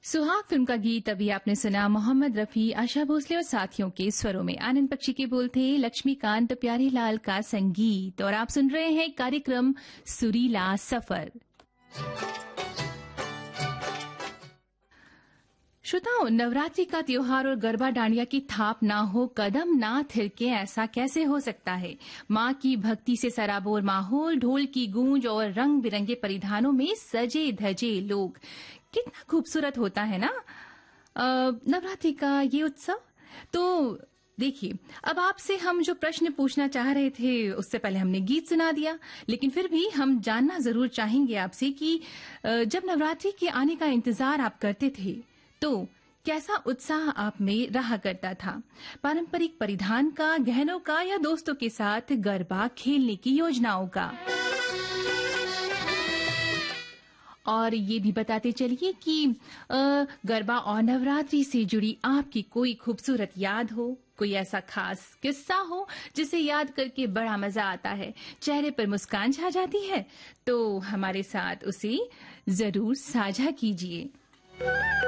सुहाग फिल्म का गीत अभी आपने सुना। मोहम्मद रफी, आशा भोसले और साथियों के स्वरों में आनंद बख्शी के बोल थे, लक्ष्मीकांत प्यारीलाल का संगीत। और आप सुन रहे हैं कार्यक्रम सुरीला सफर। श्रोताओं, नवरात्रि का त्योहार और गरबा डांडिया की थाप ना हो, कदम ना थिरके, ऐसा कैसे हो सकता है। मां की भक्ति से सराबोर माहौल, ढोल की गूंज और रंग बिरंगे परिधानों में सजे धजे लोग, कितना खूबसूरत होता है ना नवरात्रि का ये उत्सव। तो देखिए, अब आपसे हम जो प्रश्न पूछना चाह रहे थे उससे पहले हमने गीत सुना दिया, लेकिन फिर भी हम जानना जरूर चाहेंगे आपसे कि जब नवरात्रि के आने का इंतजार आप करते थे तो कैसा उत्साह आप में रहा करता था। पारंपरिक परिधान का, गहनों का, या दोस्तों के साथ गरबा खेलने की योजनाओं का। और ये भी बताते चलिए कि गरबा और नवरात्रि से जुड़ी आपकी कोई खूबसूरत याद हो, कोई ऐसा खास किस्सा हो जिसे याद करके बड़ा मजा आता है, चेहरे पर मुस्कान छा जाती है, तो हमारे साथ उसे जरूर साझा कीजिए।